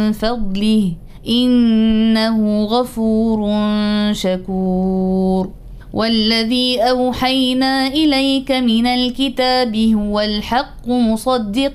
فضله إنه غفور شكور. والذي أوحينا إليك من الكتاب هو الحق مصدقا